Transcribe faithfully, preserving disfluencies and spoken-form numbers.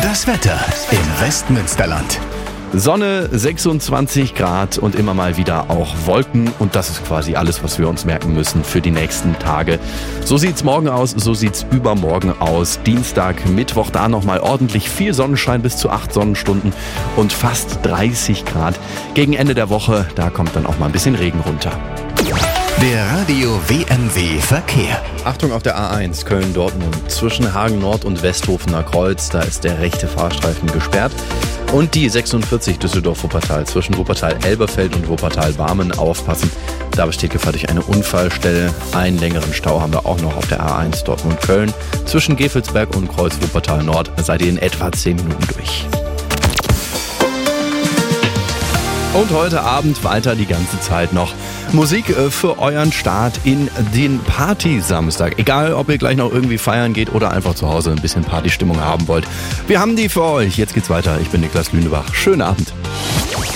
Das Wetter im Westmünsterland. Sonne, sechsundzwanzig Grad und immer mal wieder auch Wolken. Und das ist quasi alles, was wir uns merken müssen für die nächsten Tage. So sieht's morgen aus, so sieht's übermorgen aus. Dienstag, Mittwoch, da nochmal ordentlich viel Sonnenschein, bis zu acht Sonnenstunden und fast dreißig Grad. Gegen Ende der Woche, da kommt dann auch mal ein bisschen Regen runter. Der Radio W M W Verkehr. Achtung auf der A eins Köln-Dortmund. Zwischen Hagen Nord und Westhofener Kreuz, da ist der rechte Fahrstreifen gesperrt. Und die sechsundvierzig Düsseldorf-Wuppertal zwischen Wuppertal-Elberfeld und Wuppertal-Barmen aufpassen. Da besteht Gefahr durch eine Unfallstelle. Einen längeren Stau haben wir auch noch auf der A eins Dortmund-Köln. Zwischen Gevelsberg und Kreuz Wuppertal-Nord seid ihr in etwa zehn Minuten durch. Und heute Abend weiter die ganze Zeit noch Musik für euren Start in den Party-Samstag. Egal, ob ihr gleich noch irgendwie feiern geht oder einfach zu Hause ein bisschen Partystimmung haben wollt. Wir haben die für euch. Jetzt geht's weiter. Ich bin Niklas Lünebach. Schönen Abend.